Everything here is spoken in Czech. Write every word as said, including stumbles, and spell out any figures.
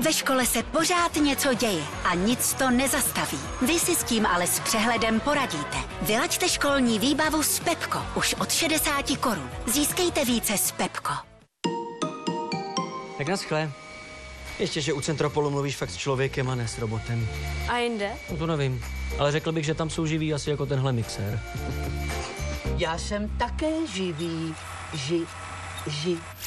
Ve škole se pořád něco děje a nic to nezastaví. Vy si s tím ale s přehledem poradíte. Vylaďte školní výbavu s Pepko už od šedesáti korun. Získejte více s Pepko. Tak naschle. Ještě, že u Centropolu mluvíš fakt s člověkem a ne s robotem. A jinde? No to nevím, ale řekl bych, že tam jsou živí asi jako tenhle mixér. Já jsem také živý. Ži, ži.